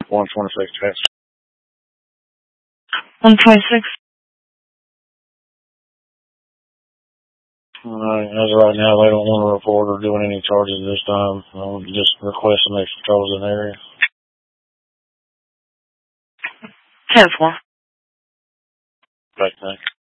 126 past. 126. Alright, as of right now, they don't want to report or doing any charges this time. I'll just request some extra patrols in the area. 10-4. Right, thanks.